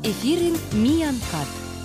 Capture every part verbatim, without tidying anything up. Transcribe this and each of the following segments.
Эфирин Миян Кат.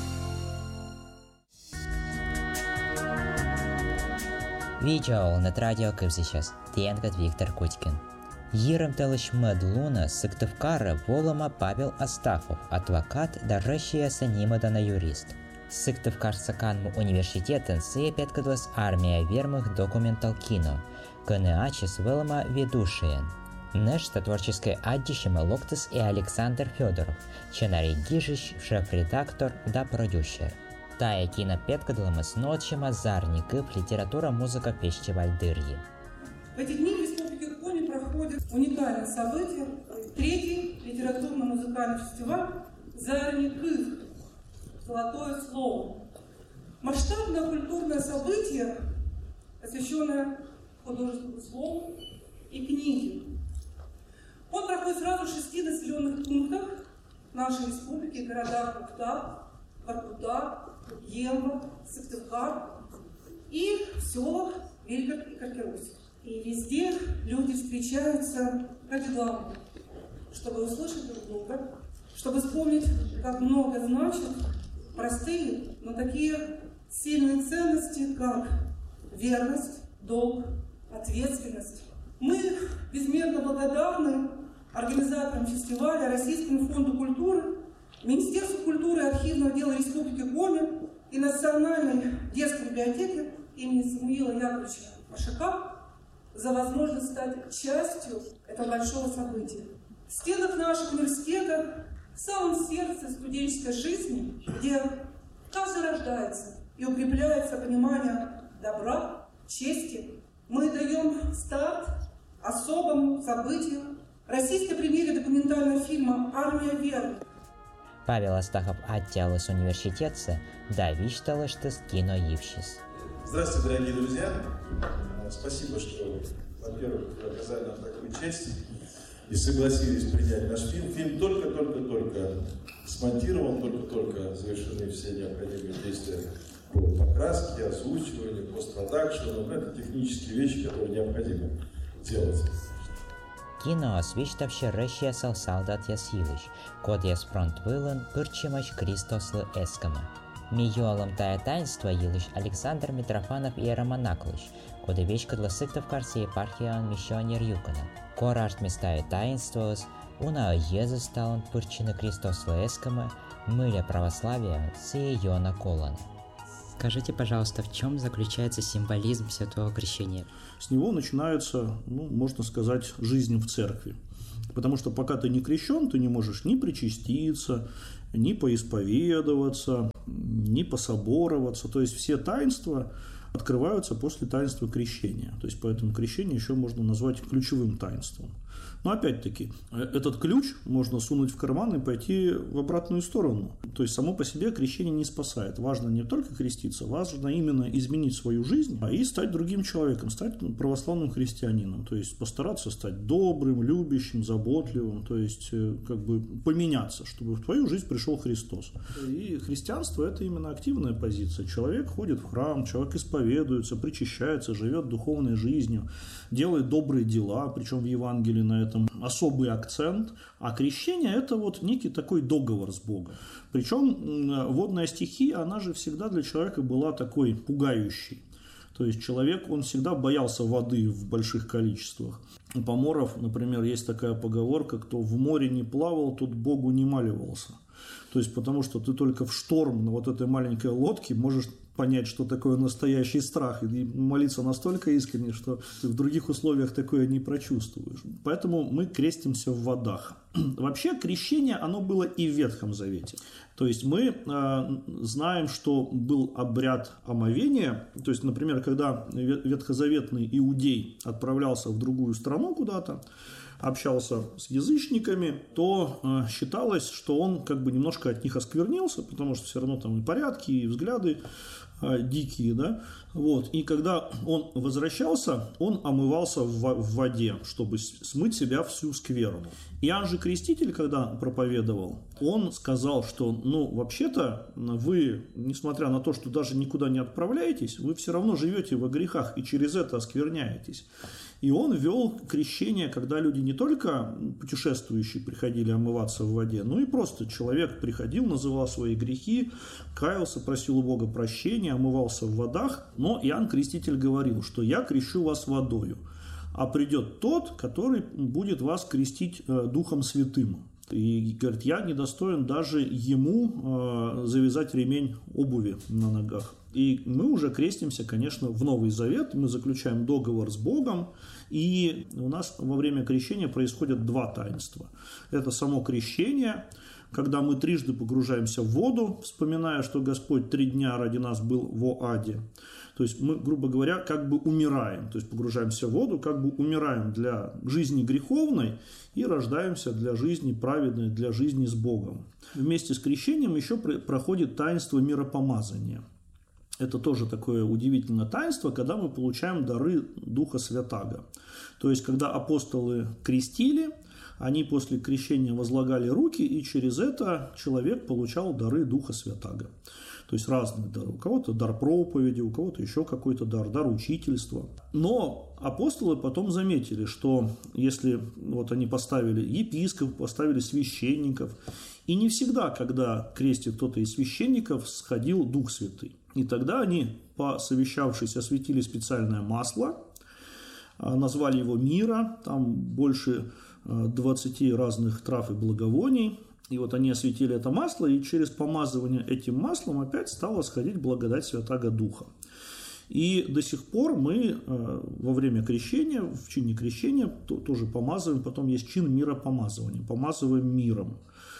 Видео на радио Кыбзичас, Тенгат Виктор Кутькин. Ерем телыш медлуна Сыктывкара волома Павел Астахов, адвокат да ращия санимадана юрист. Сыктывкарсаканму университетен сые петкадлас армия вермых документал кино, КНАЧИС волома ведушиен. Нешта творческое аддищема Локтес и Александр Федоров, ченарий Гижич, шеф-редактор да продюсер. Тая кино петкадлама с ночима зарников литература музыка фестиваль дырьи. В эти дни в Республике Коми проходит уникальное событие, третий литературно-музыкальный фестиваль «Зарникыв. Золотое слово». Масштабное культурное событие, посвященное художественному слову и книге. Он проходит сразу в шести населенных пунктах нашей республики, городах Ухта, Воркута, Емва, Сыктывкар и в селах Вильгород и Каркерусь. И везде люди встречаются ради главного, чтобы услышать друг друга, чтобы вспомнить, как много значат простые, но такие сильные ценности, как верность, долг, ответственность. Мы безмерно благодарны организаторам фестиваля, Российскому фонду культуры, Министерству культуры и архивного дела Республики Коми и Национальной детской библиотеке имени Самуила Яковлевича Машака за возможность стать частью этого большого события. В стенах нашего университета, в самом сердце студенческой жизни, где каждый рождается и укрепляется понимание добра, чести, мы даем старт особому событию российской премьере документального фильма «Армия веры». Павел Астахов отделался университета, да вишталыштыс кино Ившис. Здравствуйте, дорогие друзья. Спасибо, что, во-первых, вы оказали нам такую честь и согласились принять наш фильм. Фильм только-только-только смонтирован, только-только завершены все необходимые действия по покраске, озвучиванию, постпродакшену. Это технические вещи, которые необходимо делать. Кино освещавший Рощия солдат Ясилыч, код яс фронт вылан, пырчимач Кристослы Эскама. Миюалом тая таинство Елыч Александр Митрофанов и Романаклыч, коды вечка для Сыктывкарса епархиан миссионер Юкона. Корашт местая таинствовалось, уна Езус стал пырчина Кристослы Эскама, мыля православия сие Йона Колана. Скажите, пожалуйста, в чем заключается символизм Святого Крещения? С него начинается, ну, можно сказать, жизнь в церкви. Потому что пока ты не крещен, ты не можешь ни причаститься, ни поисповедоваться, ни пособороваться. То есть все таинства открываются после таинства крещения. То есть поэтому крещение еще можно назвать ключевым таинством. Но опять-таки, этот ключ можно сунуть в карман и пойти в обратную сторону. То есть само по себе крещение не спасает. Важно не только креститься, важно именно изменить свою жизнь и стать другим человеком, стать православным христианином. То есть постараться стать добрым, любящим, заботливым. То есть как бы поменяться, чтобы в твою жизнь пришел Христос. И христианство – это именно активная позиция. Человек ходит в храм, человек исповедуется, причащается, живет духовной жизнью, делает добрые дела, причем в Евангелии на этом особый акцент, а крещение – это вот некий такой договор с Богом. Причем водная стихия, она же всегда для человека была такой пугающей. То есть человек, он всегда боялся воды в больших количествах. У поморов, например, есть такая поговорка: кто в море не плавал, тот Богу не маливался. То есть потому что ты только в шторм на вот этой маленькой лодке можешь понять, что такое настоящий страх, и молиться настолько искренне, что ты в других условиях такое не прочувствуешь. Поэтому мы крестимся в водах. Вообще крещение, оно было и в Ветхом Завете. То есть мы э, знаем, что был обряд омовения. То есть, например, когда ветхозаветный иудей отправлялся в другую страну куда-то, общался с язычниками, то э, считалось, что он как бы немножко от них осквернился, потому что все равно там и порядки, и взгляды дикие, да, вот, и когда он возвращался, он омывался в, в воде, чтобы смыть себя всю скверну. Иоанн же Креститель, когда проповедовал, он сказал, что, ну, вообще-то вы, несмотря на то, что даже никуда не отправляетесь, вы все равно живете во грехах и через это оскверняетесь. И он ввел крещение, когда люди не только путешествующие приходили омываться в воде, но и просто человек приходил, называл свои грехи, каялся, просил у Бога прощения, омывался в водах. Но Иоанн Креститель говорил, что «я крещу вас водою, а придет тот, который будет вас крестить Духом Святым». И говорит, я недостоин даже ему э, завязать ремень обуви на ногах. И мы уже крестимся, конечно, в Новый Завет, мы заключаем договор с Богом, и у нас во время крещения происходят два таинства. Это само крещение, когда мы трижды погружаемся в воду, вспоминая, что Господь три дня ради нас был во аде. То есть мы, грубо говоря, как бы умираем, то есть погружаемся в воду, как бы умираем для жизни греховной и рождаемся для жизни праведной, для жизни с Богом. Вместе с крещением еще проходит таинство миропомазания. Это тоже такое удивительное таинство, когда мы получаем дары Духа Святаго. То есть, когда апостолы крестили, они после крещения возлагали руки, и через это человек получал дары Духа Святаго. То есть разные дары. У кого-то дар проповеди, у кого-то еще какой-то дар, дар учительства. Но апостолы потом заметили, что если вот они поставили епископов, поставили священников, и не всегда, когда крестит кто-то из священников, сходил Дух Святый. И тогда они, посовещавшись, осветили специальное масло, назвали его мира, там больше двадцати разных трав и благовоний. И вот они осветили это масло, и через помазывание этим маслом опять стала сходить благодать Святаго Духа. И до сих пор мы во время крещения, в чине крещения тоже помазываем, потом есть чин миропомазывания, помазываем миром.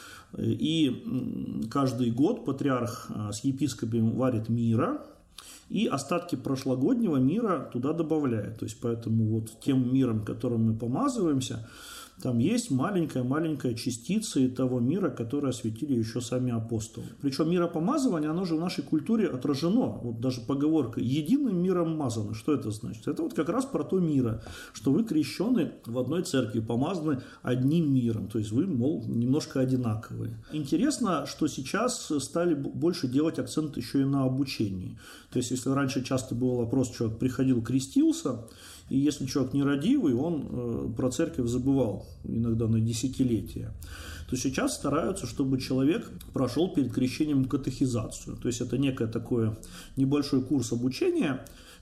И каждый год патриарх с епископом варит мира, и остатки прошлогоднего мира туда добавляет. То есть, поэтому вот тем миром, которым мы помазываемся, там есть маленькая-маленькая частица того мира, который осветили еще сами апостолы. Причем миропомазывание, оно же в нашей культуре отражено. Вот даже поговорка «единым миром мазаны». Что это значит? Это вот как раз про то мира, что вы крещены в одной церкви, помазаны одним миром. То есть вы, мол, немножко одинаковые. Интересно, что сейчас стали больше делать акцент еще и на обучении. То есть если раньше часто был вопрос, человек приходил, крестился, и если человек нерадивый, он про церковь забывал иногда на десятилетия, то сейчас стараются, чтобы человек прошел перед крещением катехизацию. То есть это некое такое небольшой курс обучения,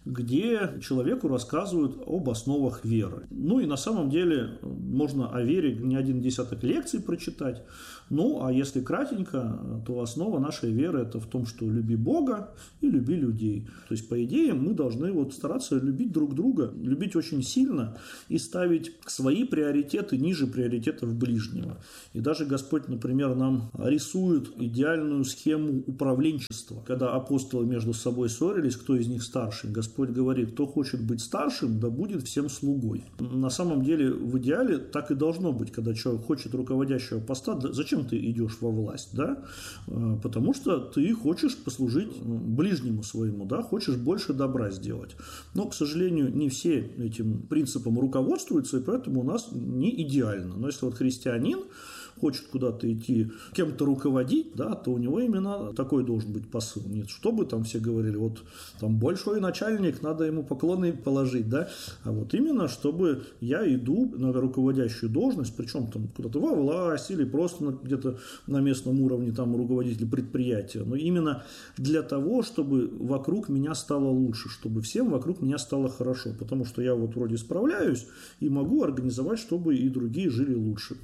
где человеку рассказывают об основах веры. Ну и на самом деле можно о вере не один десяток лекций прочитать. Ну а если кратенько, то основа нашей веры это в том, что люби Бога и люби людей. То есть по идее мы должны вот стараться любить друг друга, любить очень сильно и ставить свои приоритеты ниже приоритетов ближнего. И даже Господь, например, нам рисует идеальную схему управленчества. Когда апостолы между собой ссорились, кто из них старший, Господь говорит, кто хочет быть старшим, да будет всем слугой. На самом деле в идеале так и должно быть, когда человек хочет руководящего поста, да, зачем ты идешь во власть, да? Потому что ты хочешь послужить ближнему своему, да? Хочешь больше добра сделать. Но, к сожалению, не все этим принципом руководствуются, и поэтому у нас не идеально. Но если вот христианин хочет куда-то идти, кем-то руководить, да, то у него именно такой должен быть посыл. Нет, чтобы там все говорили, вот там большой начальник, надо ему поклоны положить, да, а вот именно, чтобы я иду на руководящую должность, причем там куда-то во власть или просто где-то на местном уровне там руководитель предприятия, но именно для того, чтобы вокруг меня стало лучше, чтобы всем вокруг меня стало хорошо, потому что я вот вроде справляюсь и могу организовать, чтобы и другие жили лучше.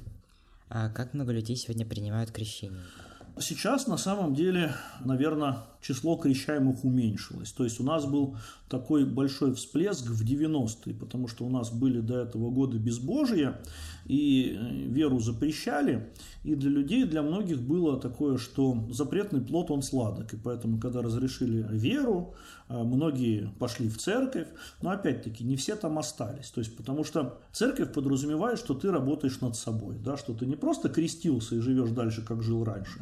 А как много людей сегодня принимают крещение? Сейчас, на самом деле, наверное, число крещаемых уменьшилось. То есть у нас был такой большой всплеск в девяностые, потому что у нас были до этого годы безбожия, и веру запрещали. И для людей, для многих было такое, что запретный плод, он сладок. И поэтому, когда разрешили веру, многие пошли в церковь. Но опять-таки, не все там остались. То есть, потому что церковь подразумевает, что ты работаешь над собой. Да, что ты не просто крестился и живешь дальше, как жил раньше,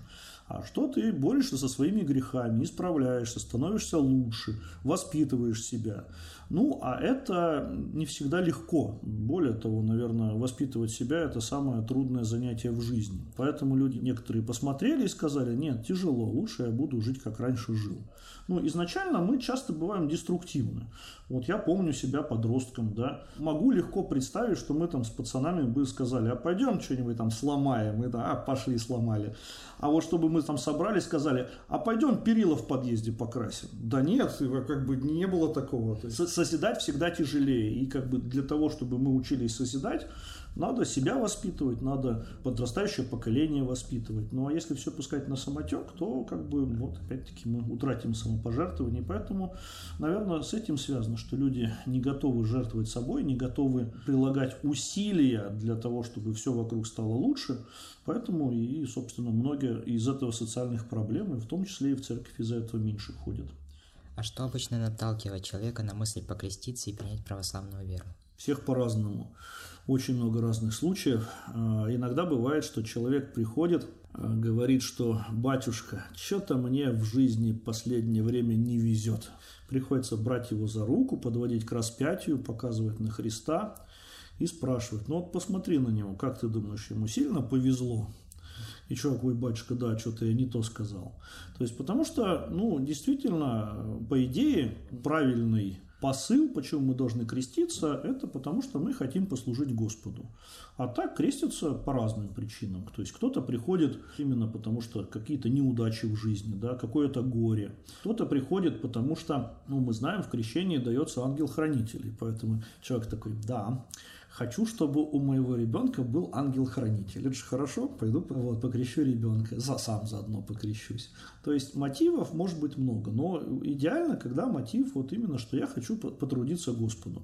а что ты борешься со своими грехами, исправляешься, становишься лучше, воспитываешь себя. Ну, а это не всегда легко. Более того, наверное, воспитывать себя – это самое трудное занятие в жизни. Поэтому люди некоторые посмотрели и сказали: нет, тяжело, лучше я буду жить, как раньше жил. Ну, изначально мы часто бываем деструктивны. Вот я помню себя подростком, да. Могу легко представить, что мы там с пацанами бы сказали: а пойдем что-нибудь там сломаем. Мы там, а, пошли сломали. А вот чтобы мы там собрались, сказали: а пойдем перила в подъезде покрасим. Да нет, как бы не было такого. То есть созидать всегда тяжелее. И как бы для того, чтобы мы учились созидать, надо себя воспитывать, надо подрастающее поколение воспитывать. Ну а если все пускать на самотек, то как бы вот опять-таки мы утратим самопожертвование. Поэтому, наверное, с этим связано, что люди не готовы жертвовать собой, не готовы прилагать усилия для того, чтобы все вокруг стало лучше. Поэтому и, собственно, многие из этого социальных проблем, и в том числе и в церковь из-за этого меньше ходят. А что обычно наталкивает человека на мысль покреститься и принять православную веру? Всех по-разному. Очень много разных случаев. Иногда бывает, что человек приходит, говорит, что: батюшка, что-то мне в жизни последнее время не везет. Приходится брать его за руку, подводить к распятию, показывать на Христа и спрашивать: ну вот посмотри на него, как ты думаешь, ему сильно повезло? И человек: ой, батюшка, да, что-то я не то сказал. То есть, потому что, ну, действительно, по идее, правильный посыл, почему мы должны креститься, это потому что мы хотим послужить Господу. А так крестятся по разным причинам. То есть кто-то приходит именно потому, что какие-то неудачи в жизни, да, какое-то горе. Кто-то приходит потому, что, ну, мы знаем, в крещении дается ангел-хранитель. И поэтому человек такой: да, хочу, чтобы у моего ребенка был ангел-хранитель. Это же хорошо, пойду вот, покрещу ребенка, за, сам заодно покрещусь. То есть мотивов может быть много, но идеально, когда мотив вот именно, что я хочу потрудиться Господу.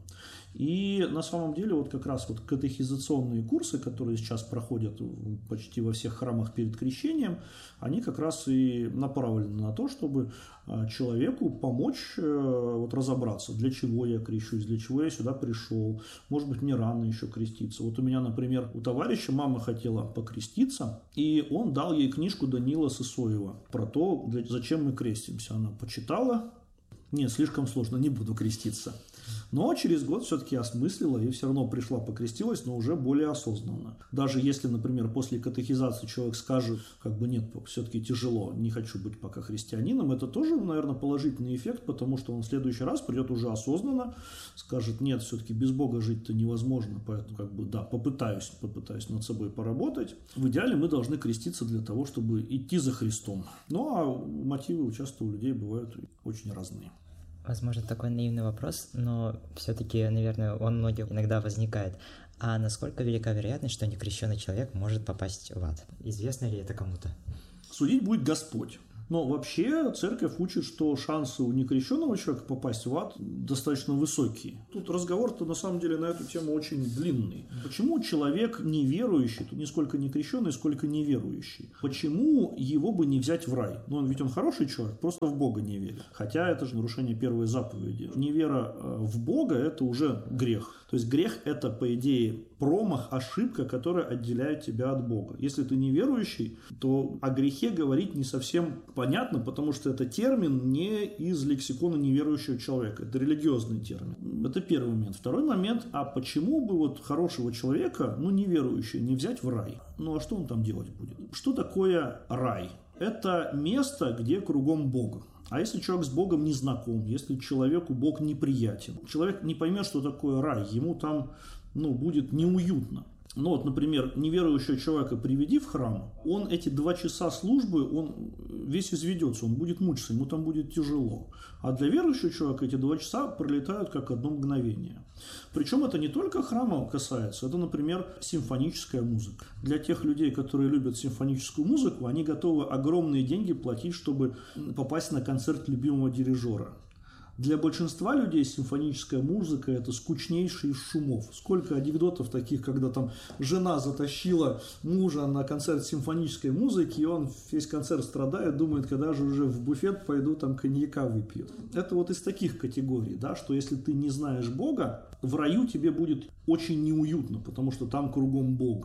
И на самом деле вот как раз вот катехизационные курсы, которые сейчас проходят почти во всех храмах перед крещением, они как раз и направлены на то, чтобы человеку помочь вот разобраться, для чего я крещусь, для чего я сюда пришел, может быть, мне рано еще креститься. Вот у меня, например, у товарища мама хотела покреститься, и он дал ей книжку Даниила Сысоева про то, для, зачем мы крестимся. Она почитала: нет, слишком сложно, не буду креститься. Но через год все-таки осмыслила и все равно пришла, покрестилась, но уже более осознанно. Даже если, например, после катехизации человек скажет, как бы: нет, все-таки тяжело, не хочу быть пока христианином, это тоже, наверное, положительный эффект, потому что он в следующий раз придет уже осознанно, скажет: нет, все-таки без Бога жить-то невозможно, поэтому как бы да, попытаюсь, попытаюсь над собой поработать. В идеале мы должны креститься для того, чтобы идти за Христом. Ну а мотивы часто у людей бывают очень разные. Возможно, такой наивный вопрос, но все-таки, наверное, он многих иногда возникает. А насколько велика вероятность, что некрещенный человек может попасть в ад? Известно ли это кому-то? Судить будет Господь. Но вообще церковь учит, что шансы у некрещенного человека попасть в ад достаточно высокие. Тут разговор-то на самом деле на эту тему очень длинный. Почему человек неверующий, тут не сколько некрещенный, сколько неверующий? Почему его бы не взять в рай? Ну, он, ведь он хороший человек, просто в Бога не верит. Хотя это же нарушение первой заповеди. Невера в Бога – это уже грех. То есть грех – это, по идее, промах, ошибка, которая отделяет тебя от Бога. Если ты неверующий, то о грехе говорить не совсем понятно, потому что это термин не из лексикона неверующего человека. Это религиозный термин. Это первый момент. Второй момент, а почему бы вот хорошего человека, ну неверующего, не взять в рай? Ну а что он там делать будет? Что такое рай? Это место, где кругом Бога. А если человек с Богом не знаком, если человеку Бог неприятен, человек не поймет, что такое рай, ему там, ну, будет неуютно. Ну вот, например, неверующего человека приведи в храм, он эти два часа службы, он весь изведется, он будет мучиться, ему там будет тяжело. А для верующего человека эти два часа пролетают как одно мгновение. Причем это не только храма касается, это, например, симфоническая музыка. Для тех людей, которые любят симфоническую музыку, они готовы огромные деньги платить, чтобы попасть на концерт любимого дирижера. Для большинства людей симфоническая музыка – это скучнейший из шумов. Сколько анекдотов таких, когда там жена затащила мужа на концерт симфонической музыки, и он весь концерт страдает, думает, когда же уже в буфет пойду, там коньяка выпьют. Это вот из таких категорий, да, что если ты не знаешь Бога, в раю тебе будет очень неуютно, потому что там кругом Бога.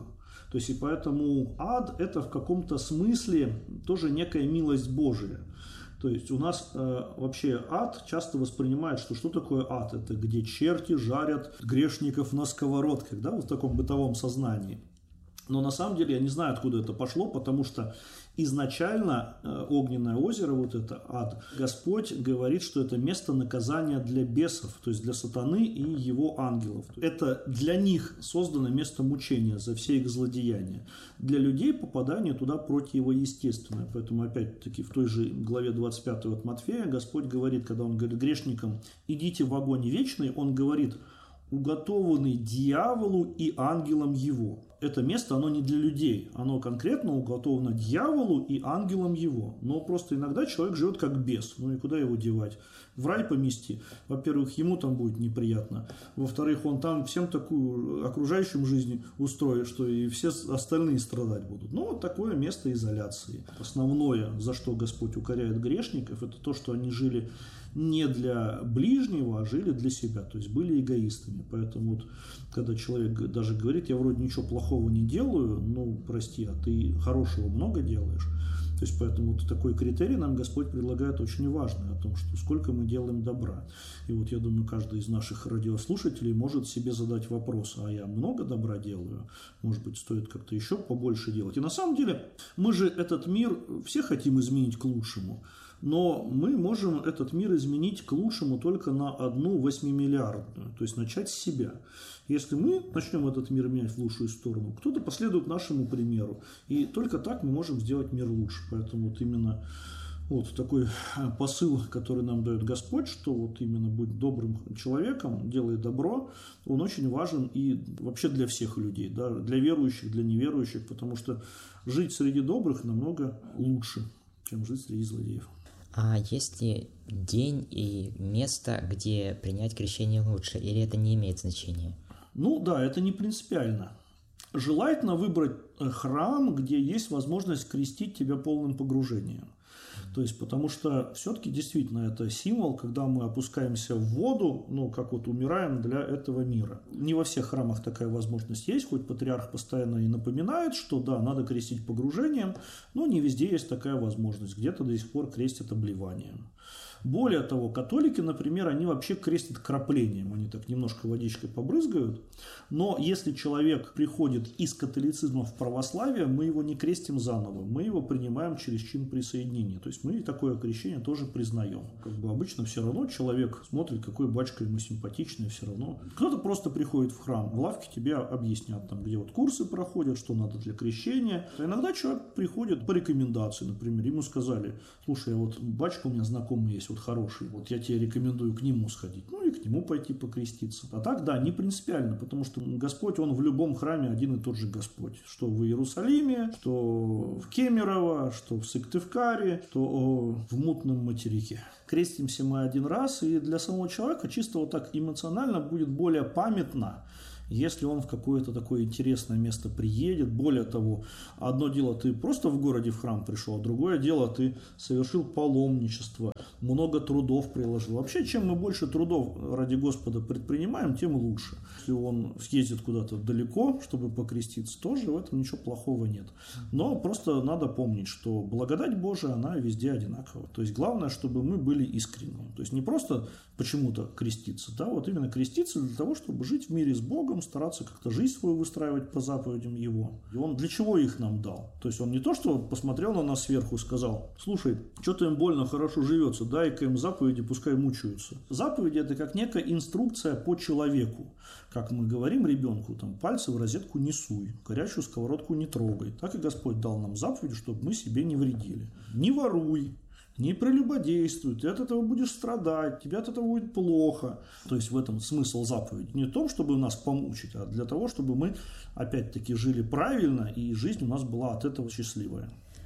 То есть и поэтому ад – это в каком-то смысле тоже некая милость Божия. То есть у нас э, вообще ад часто воспринимает, что что такое ад? Это где черти жарят грешников на сковородках, да, вот в таком бытовом сознании. Но на самом деле я не знаю, откуда это пошло, потому что изначально э, огненное озеро, вот это ад, Господь говорит, что это место наказания для бесов, то есть для сатаны и его ангелов. Это для них создано место мучения за все их злодеяния. Для людей попадание туда противоестественное. Поэтому опять-таки в той же главе двадцать пятой от Матфея Господь говорит, когда он говорит грешникам: идите в огонь вечный, он говорит: уготованный дьяволу и ангелам его. Это место, оно не для людей, оно конкретно уготовано дьяволу и ангелам его. Но просто иногда человек живет как бес, ну и куда его девать? В рай помести. Во-первых, ему там будет неприятно. Во-вторых, он там всем такую окружающим жизнь устроит, что и все остальные страдать будут. Ну, вот такое место изоляции. Основное, за что Господь укоряет грешников, это то, что они жили не для ближнего, а жили для себя, то есть были эгоистами. Поэтому вот, когда человек даже говорит: я вроде ничего плохого не делаю, ну, прости, а ты хорошего много делаешь. То есть поэтому вот такой критерий нам Господь предлагает очень важный, о том, что сколько мы делаем добра. И вот я думаю, каждый из наших радиослушателей может себе задать вопрос: а я много добра делаю? Может быть, стоит как-то еще побольше делать? И на самом деле мы же этот мир все хотим изменить к лучшему. Но мы можем этот мир изменить к лучшему только на одну восьмимиллиардную, то есть начать с себя. Если мы начнем этот мир менять в лучшую сторону, кто-то последует нашему примеру. И только так мы можем сделать мир лучше. Поэтому вот именно вот такой посыл, который нам дает Господь, что вот именно будь добрым человеком, делай добро, он очень важен и вообще для всех людей, да, для верующих, для неверующих, потому что жить среди добрых намного лучше, чем жить среди злодеев. А есть ли день и место, где принять крещение лучше, или это не имеет значения? Ну да, это не принципиально. Желательно выбрать храм, где есть возможность крестить тебя полным погружением. То есть, потому что все-таки действительно это символ, когда мы опускаемся в воду, ну, как вот умираем для этого мира. Не во всех храмах такая возможность есть, хоть патриарх постоянно и напоминает, что да, надо крестить погружением, но не везде есть такая возможность. Где-то до сих пор крестят обливанием. Более того, католики, например, они вообще крестят краплением, они так немножко водичкой побрызгают, но если человек приходит из католицизма в православие, мы его не крестим заново, мы его принимаем через чин присоединения, то есть мы такое крещение тоже признаем. Как бы обычно все равно человек смотрит, какой батюшка ему симпатичный, все равно. Кто-то просто приходит в храм, в лавке тебе объяснят, там, где вот курсы проходят, что надо для крещения. А иногда человек приходит по рекомендации, например, ему сказали: слушай, а вот батюшка у меня знакомый есть, вот хороший, вот я тебе рекомендую к нему сходить, ну и к нему пойти покреститься. А так, да, не принципиально, потому что Господь, Он в любом храме один и тот же Господь. Что в Иерусалиме, что в Кемерово, что в Сыктывкаре, что в Мутном материке. Крестимся мы один раз, и для самого человека чисто вот так эмоционально будет более памятно, если он в какое-то такое интересное место приедет. Более того, одно дело ты просто в городе в храм пришел, а другое дело ты совершил паломничество, много трудов приложил. Вообще, чем мы больше трудов ради Господа предпринимаем, тем лучше. Если он съездит куда-то далеко, чтобы покреститься, тоже в этом ничего плохого нет. Но просто надо помнить, что благодать Божия, она везде одинакова. То есть главное, чтобы мы были искренни. То есть не просто почему-то креститься, да, вот именно креститься для того, чтобы жить в мире с Богом, стараться как-то жизнь свою выстраивать по заповедям Его. И Он для чего их нам дал? То есть Он не то, что посмотрел на нас сверху и сказал: слушай, что-то им больно хорошо живется, дай-ка им заповеди, пускай мучаются. Заповеди — это как некая инструкция по человеку. Как мы говорим ребенку, там, пальцы в розетку не суй, горячую сковородку не трогай. Так и Господь дал нам заповеди, чтобы мы себе не вредили. Не воруй, не прелюбодействуй, ты от этого будешь страдать, тебе от этого будет плохо. То есть в этом смысл заповеди. Не в том, чтобы нас помучить, а для того, чтобы мы опять-таки жили правильно, и жизнь у нас была от этого счастливая.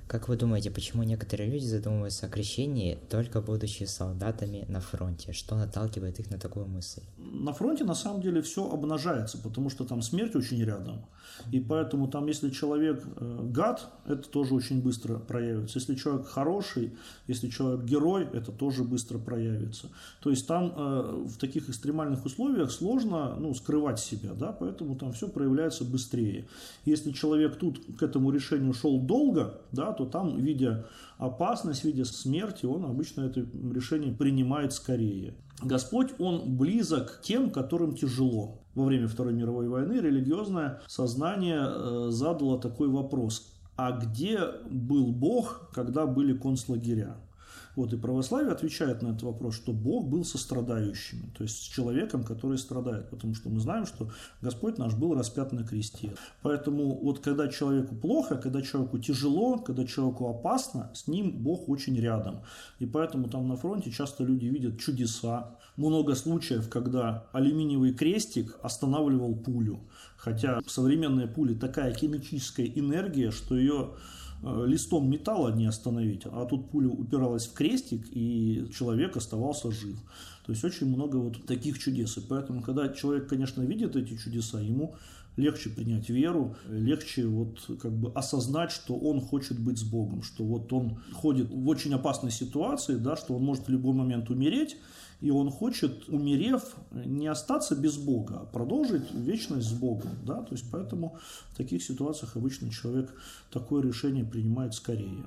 Как вы думаете, почему некоторые люди задумываются о крещении, только будучи солдатами на фронте? Что наталкивает их на такую мысль? На фронте на самом деле все обнажается, потому что там смерть очень рядом. И поэтому там, если человек э, гад, это тоже очень быстро проявится. Если человек хороший, если человек герой, это тоже быстро проявится. То есть там э, в таких экстремальных условиях сложно ну, скрывать себя, да, поэтому там все проявляется быстрее. Если человек тут к этому решению шел долго, да, то там, видя опасность, видя смерть, он обычно это решение принимает скорее. Господь, Он близок к тем, которым тяжело. Во время Второй мировой войны религиозное сознание задало такой вопрос: а где был Бог, когда были концлагеря? Вот, и православие отвечает на этот вопрос, что Бог был со страдающими, то есть с человеком, который страдает, потому что мы знаем, что Господь наш был распят на кресте. Поэтому вот когда человеку плохо, когда человеку тяжело, когда человеку опасно, с ним Бог очень рядом. И поэтому там на фронте часто люди видят чудеса. Много случаев, когда алюминиевый крестик останавливал пулю, хотя современные пули такая кинетическая энергия, что ее листом металла не остановить, а тут пуля упиралась в крестик, и человек оставался жив. То есть очень много вот таких чудес. И поэтому, когда человек, конечно, видит эти чудеса, ему легче принять веру, легче вот как бы осознать, что он хочет быть с Богом, что вот он ходит в очень опасной ситуации, да, что он может в любой момент умереть, и он хочет, умерев, не остаться без Бога, а продолжить вечность с Богом. Да? То есть поэтому в таких ситуациях обычно человек такое решение принимает скорее.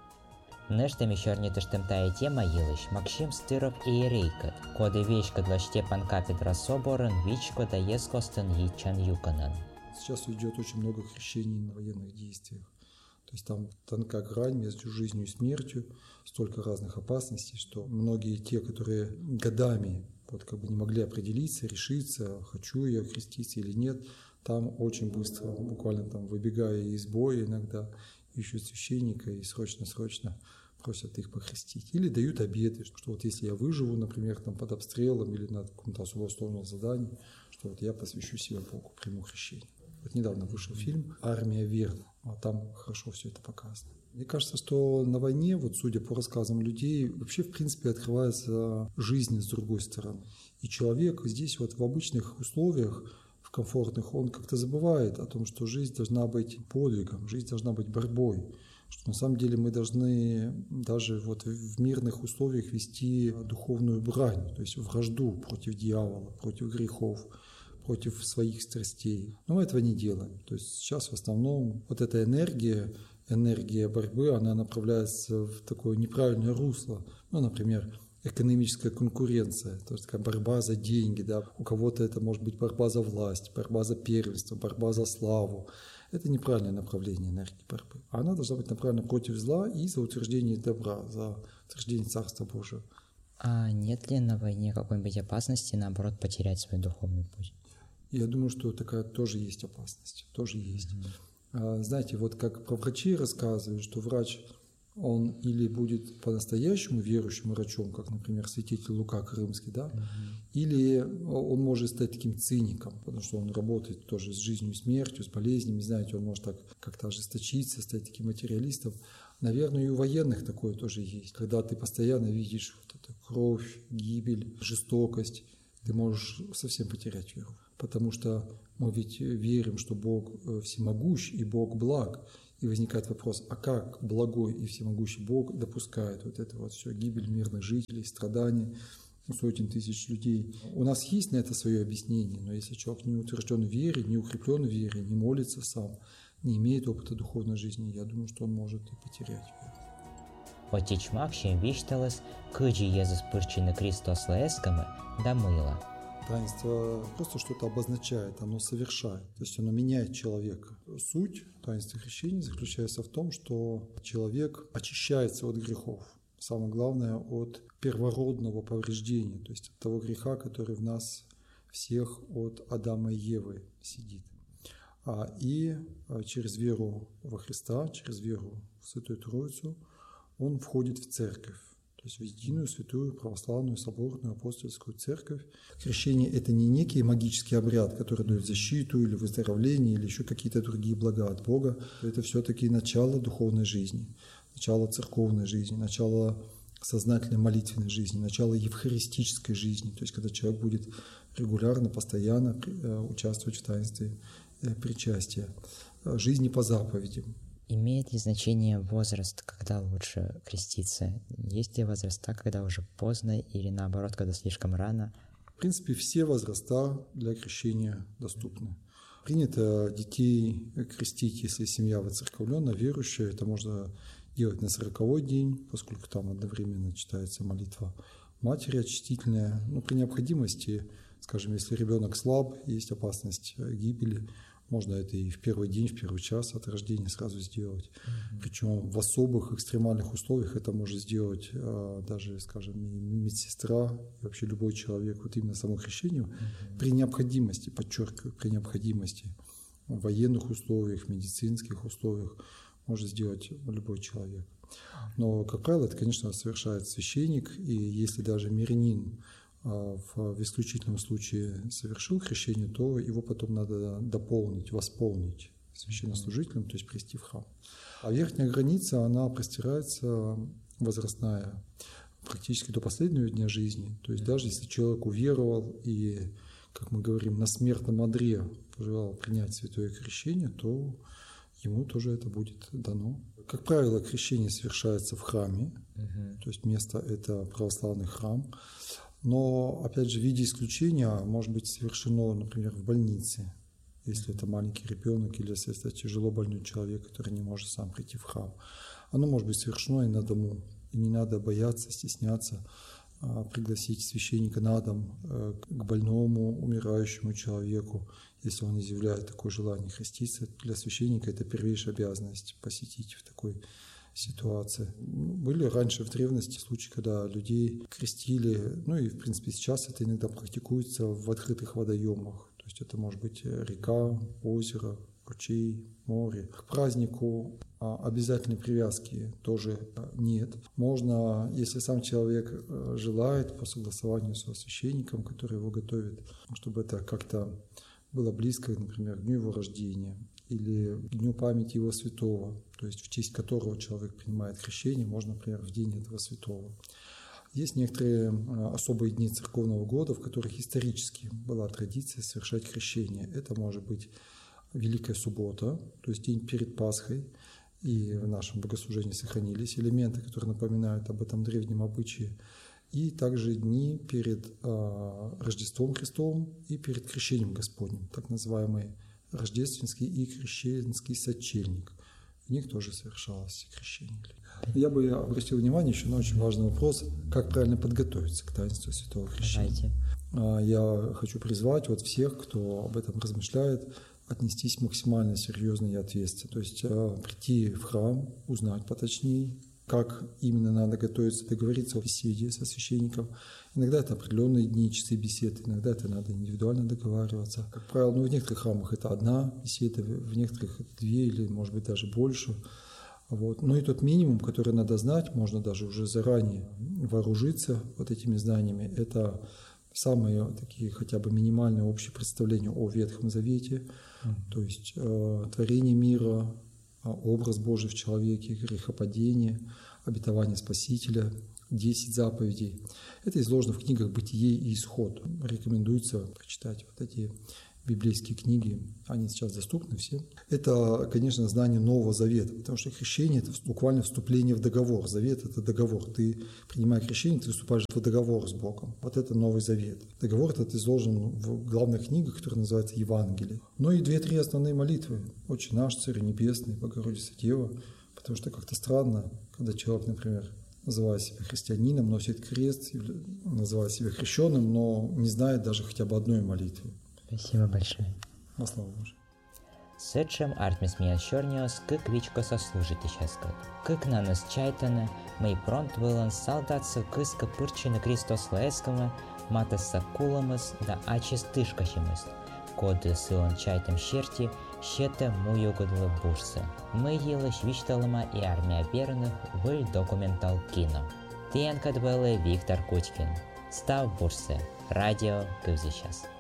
Нештем еще не тештемтая тема елыш, Максим Стыров и Ерейка, коды вещка для Штепан кафедра соборен, вичко да ескостен ячан юканан. Сейчас идет очень много крещений на военных действиях. То есть там тонка грань между жизнью и смертью, столько разных опасностей, что многие те, которые годами вот как бы не могли определиться, решиться, хочу я креститься или нет, там очень быстро, буквально там выбегая из боя иногда, ищут священника и срочно-срочно просят их похрестить. Или дают обеты, что вот если я выживу, например, там под обстрелом или на каком-то особо условном задании, что вот я посвящу себя Богу, приму крещение. Вот недавно вышел фильм «Армия верна», а там хорошо все это показано. Мне кажется, что на войне, вот судя по рассказам людей, вообще в принципе открывается жизнь с другой стороны. И человек здесь вот в обычных условиях, в комфортных, он как-то забывает о том, что жизнь должна быть подвигом, жизнь должна быть борьбой. Что на самом деле мы должны даже вот в мирных условиях вести духовную брань, то есть вражду против дьявола, против грехов, против своих страстей. Но мы этого не делаем. То есть сейчас в основном вот эта энергия, энергия борьбы, она направляется в такое неправильное русло. Ну, например, экономическая конкуренция, то есть такая борьба за деньги. Да? У кого-то это может быть борьба за власть, борьба за первенство, борьба за славу. Это неправильное направление энергии борьбы. Она должна быть направлена против зла и за утверждение добра, за утверждение Царства Божьего. А нет ли на войне какой-нибудь опасности, наоборот, потерять свой духовный путь? Я думаю, что такая тоже есть опасность, тоже есть. Mm-hmm. Знаете, вот как про врачей рассказывают, что врач, он или будет по-настоящему верующим врачом, как, например, святитель Лука Крымский, да, mm-hmm. или он может стать таким циником, потому что он работает тоже с жизнью и смертью, с болезнями, знаете, он может так как-то ожесточиться, стать таким материалистом. Наверное, и у военных такое тоже есть, когда ты постоянно видишь вот эту кровь, гибель, жестокость, ты можешь совсем потерять веру. Потому что мы ведь верим, что Бог всемогущ и Бог благ. И возникает вопрос, а как благой и всемогущий Бог допускает вот это вот все, гибель мирных жителей, страдания сотен тысяч людей? У нас есть на это свое объяснение, но если человек не утвержден в вере, не укреплен в вере, не молится сам, не имеет опыта духовной жизни, я думаю, что он может и потерять веру. Отеч Максим вишталас, кыджи Езус пырчины Христос лаэскамы, да мыла. Таинство просто что-то обозначает, оно совершает, то есть оно меняет человека. Суть таинства крещения заключается в том, что человек очищается от грехов. Самое главное, от первородного повреждения, то есть от того греха, который в нас всех от Адама и Евы сидит. И через веру во Христа, через веру в Святую Троицу он входит в церковь. То есть в единую, святую, православную, соборную, апостольскую церковь. Крещение – это не некий магический обряд, который дает защиту или выздоровление, или еще какие-то другие блага от Бога. Это все-таки начало духовной жизни, начало церковной жизни, начало сознательной молитвенной жизни, начало евхаристической жизни, то есть когда человек будет регулярно, постоянно участвовать в таинстве причастия, жизни по заповедям. Имеет ли значение возраст, когда лучше креститься? Есть ли возраста, когда уже поздно, или наоборот, когда слишком рано? В принципе, все возраста для крещения доступны. Принято детей крестить, если семья воцерковленная, верующая. Это можно делать на сороковой день, поскольку там одновременно читается молитва матери очистительная. Но при необходимости, скажем, если ребенок слаб, есть опасность гибели, можно это и в первый день, в первый час от рождения сразу сделать. Mm-hmm. Причем в особых экстремальных условиях это может сделать а, даже, скажем, и медсестра, и вообще любой человек, вот именно само крещение, mm-hmm. при необходимости, подчеркиваю, при необходимости, в военных условиях, в медицинских условиях может сделать любой человек. Но, как правило, это, конечно, совершает священник, и если даже мирянин в исключительном случае совершил крещение, то его потом надо дополнить, восполнить священнослужителем, то есть привести в храм. А верхняя граница, она простирается возрастная практически до последнего дня жизни. То есть даже если человек уверовал и, как мы говорим, на смертном одре пожелал принять святое крещение, то ему тоже это будет дано. Как правило, крещение совершается в храме, uh-huh. то есть место – это православный храм. Но, опять же, в виде исключения может быть совершено, например, в больнице, если это маленький ребенок или если это тяжело больной человек, который не может сам прийти в храм. Оно может быть совершено и на дому. И не надо бояться, стесняться а, пригласить священника на дом а, к больному, умирающему человеку, если он изъявляет такое желание креститься. Для священника это первейшая обязанность посетить в такой ситуации. Были раньше в древности случаи, когда людей крестили, ну и в принципе сейчас это иногда практикуется в открытых водоемах. То есть это может быть река, озеро, ручей, море. К празднику обязательной привязки тоже нет. Можно, если сам человек желает, по согласованию со священником, который его готовит, чтобы это как-то было близко, например, к дню его рождения или к дню памяти его святого, то есть в честь которого человек принимает крещение, можно, например, в день этого святого. Есть некоторые особые дни церковного года, в которых исторически была традиция совершать крещение. Это может быть Великая Суббота, то есть день перед Пасхой, и в нашем богослужении сохранились элементы, которые напоминают об этом древнем обычае, и также дни перед а, Рождеством Христовым и перед Крещением Господним, так называемый Рождественский и Крещенский сочельник. В них тоже совершалось крещение. Я бы обратил внимание еще на очень важный вопрос, как правильно подготовиться к таинству Святого Крещения. Давайте. Я хочу призвать вот всех, кто об этом размышляет, отнестись максимально серьезно и ответственно. То есть прийти в храм, узнать поточнее, как именно надо готовиться, договориться о беседе со священником. Иногда это определенные дни, часы бесед, иногда это надо индивидуально договариваться. Как правило, ну, в некоторых храмах это одна беседа, в некоторых две или, может быть, даже больше. Вот. Но и тот минимум, который надо знать, можно даже уже заранее вооружиться вот этими знаниями, это самые такие хотя бы минимальные общие представления о Ветхом Завете, mm-hmm. то есть э, творение мира, образ Божий в человеке, грехопадение, обетование Спасителя, десять заповедей. Это изложено в книгах «Бытие» и «Исход». Рекомендуется прочитать вот эти библейские книги, они сейчас доступны всем. Это, конечно, знание Нового Завета, потому что крещение – это буквально вступление в договор. Завет – это договор. Ты, принимая крещение, ты вступаешь в договор с Богом. Вот это Новый Завет. Договор этот изложен в главной книге, которая называется Евангелие. Ну и две-три основные молитвы. «Отче наш, Царь Небесный, Богородица Дева». Потому что как-то странно, когда человек, например, называет себя христианином, носит крест, называет себя крещенным, но не знает даже хотя бы одной молитвы. Спасибо большое. На славу Божию. Сечем Артмис Миашорниос, как вичко сослужит ищескот. Как на нас чайтане, мэй пронт вылан солдатся кыска пырчины Христос Лаэскома, мата сакуламас да ачис тышкащимыс. Коды сылан чайтам щерти, щета мую годлы бурсы. Мы елыш вишталама и армия верных выль документал кино. Тенкат был Виктор Кутькин. Став Бурсе. Радио Кывзищас.